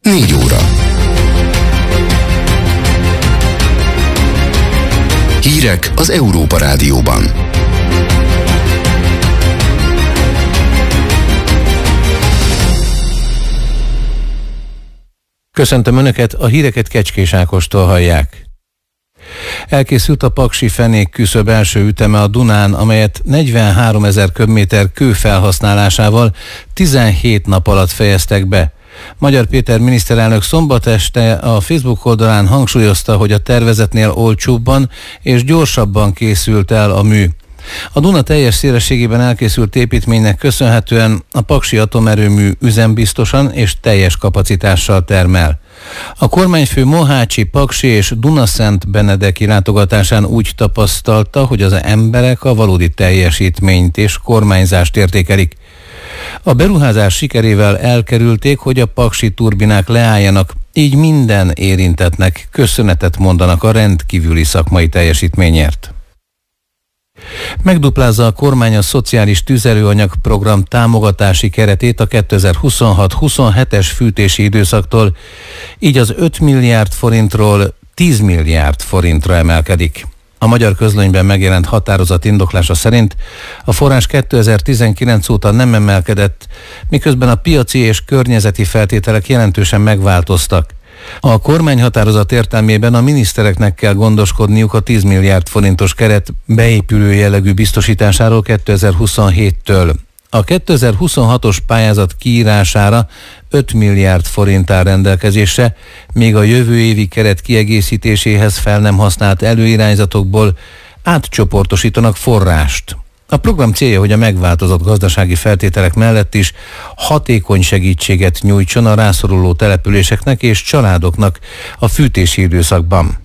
4 óra. Hírek az Európa Rádióban. Köszöntöm Önöket, a híreket Kecskés Ákostól hallják. Elkészült a paksi fenék küszöb első üteme a Dunán, amelyet 43 000 köbméter kő felhasználásával 17 nap alatt fejeztek be. Magyar Péter miniszterelnök szombat este a Facebook oldalán hangsúlyozta, hogy a tervezetnél olcsóbban és gyorsabban készült el a mű. A Duna teljes szélességében elkészült építménynek köszönhetően a paksi atomerőmű üzembiztosan és teljes kapacitással termel. A kormányfő Mohácsi, Paksi és Dunaszent Benedeki látogatásán úgy tapasztalta, hogy az emberek a valódi teljesítményt és kormányzást értékelik. A beruházás sikerével elkerülték, hogy a paksi turbinák leálljanak, így minden érintettnek köszönetet mondanak a rendkívüli szakmai teljesítményért. Megduplázza a kormány a szociális tüzelőanyag program támogatási keretét a 2026-27-es fűtési időszaktól, így az 5 milliárd forintról 10 milliárd forintra emelkedik. A Magyar Közlönyben megjelent határozat indoklása szerint a forrás 2019 óta nem emelkedett, miközben a piaci és környezeti feltételek jelentősen megváltoztak. A kormányhatározat értelmében a minisztereknek kell gondoskodniuk a 10 milliárd forintos keret beépülő jellegű biztosításáról 2027-től. A 2026-os pályázat kiírására 5 milliárd forint áll rendelkezésre, még a jövő évi keret kiegészítéséhez fel nem használt előirányzatokból átcsoportosítanak forrást. A program célja, hogy a megváltozott gazdasági feltételek mellett is hatékony segítséget nyújtson a rászoruló településeknek és családoknak a fűtési időszakban.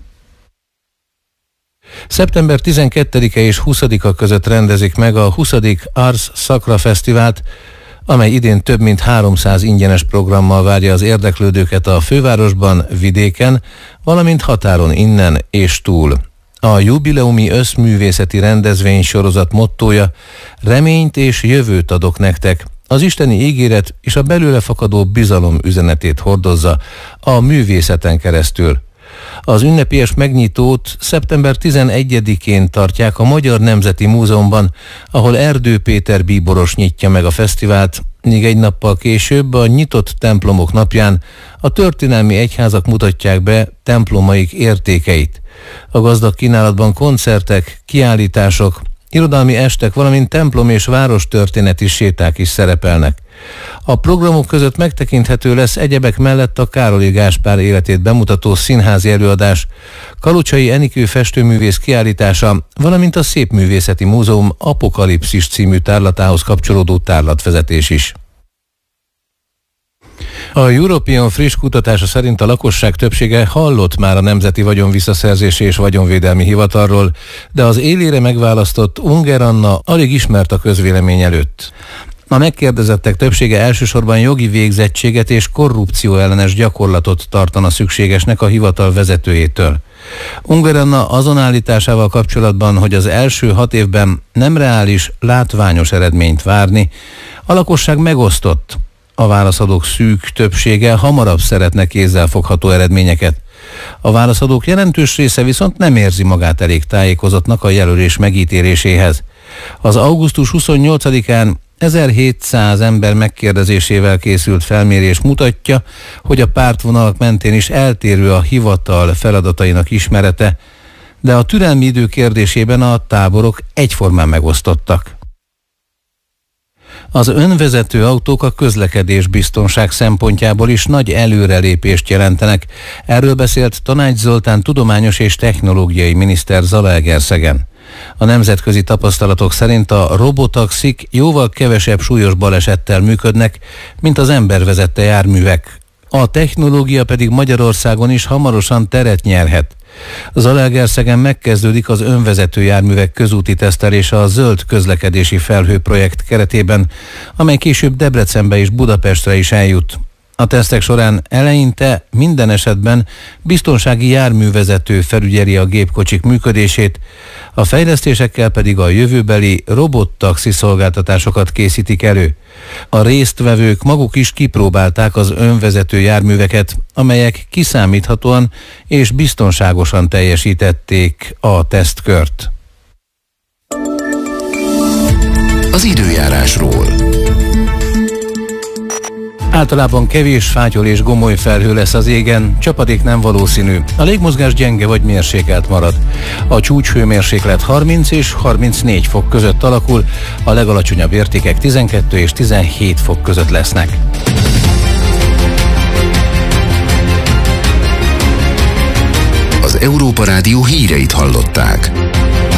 Szeptember 12-e és 20-a között rendezik meg a 20. Ars Sacra Fesztivált, amely idén több mint 300 ingyenes programmal várja az érdeklődőket a fővárosban, vidéken, valamint határon innen és túl. A jubileumi összművészeti rendezvény sorozat mottója: reményt és jövőt adok nektek. Az isteni ígéret és a belőle fakadó bizalom üzenetét hordozza a művészeten keresztül. Az ünnepélyes megnyitót szeptember 11-én tartják a Magyar Nemzeti Múzeumban, ahol Erdő Péter bíboros nyitja meg a fesztivált, míg egy nappal később a nyitott templomok napján a történelmi egyházak mutatják be templomaik értékeit. A gazdag kínálatban koncertek, kiállítások, irodalmi estek, valamint templom és várostörténeti séták is szerepelnek. A programok között megtekinthető lesz egyebek mellett a Károli Gáspár életét bemutató színházi előadás, Kalucsai Enikő festőművész kiállítása, valamint a Szépművészeti Múzeum Apokalipszis című tárlatához kapcsolódó tárlatvezetés is. A European friss kutatása szerint a lakosság többsége hallott már a Nemzeti Vagyonvisszaszerzési és Vagyonvédelmi Hivatalról, de az élére megválasztott Unger Anna alig ismert a közvélemény előtt. A megkérdezettek többsége elsősorban jogi végzettséget és korrupció ellenes gyakorlatot tartana szükségesnek a hivatal vezetőjétől. Unger Anna azon állításával kapcsolatban, hogy az első 6 évben nem reális, látványos eredményt várni, a lakosság megosztott. A válaszadók szűk többsége hamarabb szeretne kézzelfogható eredményeket. A válaszadók jelentős része viszont nem érzi magát elég tájékozottnak a jelölés megítéléséhez. Az augusztus 28-án 1700 ember megkérdezésével készült felmérés mutatja, hogy a pártvonalak mentén is eltérő a hivatal feladatainak ismerete, de a türelmi idő kérdésében a táborok egyformán megosztottak. Az önvezető autók a közlekedés biztonság szempontjából is nagy előrelépést jelentenek. Erről beszélt Tanács Zoltán tudományos és technológiai miniszter Zalaegerszegen. A nemzetközi tapasztalatok szerint a robotaxik jóval kevesebb súlyos balesettel működnek, mint az embervezette járművek. A technológia pedig Magyarországon is hamarosan teret nyerhet. Zalaegerszegen megkezdődik az önvezető járművek közúti tesztelése a Zöld Közlekedési Felhő projekt keretében, amely később Debrecenbe és Budapestre is eljut. A tesztek során eleinte minden esetben biztonsági járművezető felügyeli a gépkocsik működését, a fejlesztésekkel pedig a jövőbeli robottaxi szolgáltatásokat készítik elő. A résztvevők maguk is kipróbálták az önvezető járműveket, amelyek kiszámíthatóan és biztonságosan teljesítették a tesztkört. Az időjárásról. Általában kevés fátyol és gomoly felhő lesz az égen, csapadék nem valószínű. A légmozgás gyenge vagy mérsékelt marad. A csúcshőmérséklet 30 és 34 fok között alakul, a legalacsonyabb értékek 12 és 17 fok között lesznek. Az Európa Rádió híreit hallották.